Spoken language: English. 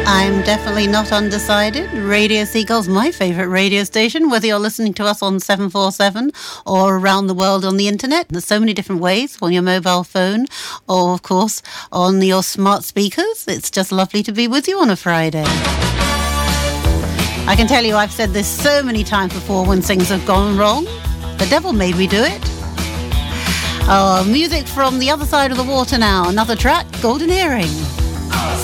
I'm definitely not undecided. Radio Seagull's my favourite radio station, whether you're listening to us on 747 or around the world on the internet. There's so many different ways, on your mobile phone or, of course, on your smart speakers. It's just lovely to be with you on a Friday. I can tell you I've said this so many times before when things have gone wrong. The devil made me do it. Oh, music from the other side of the water now. Another track, Golden Earring.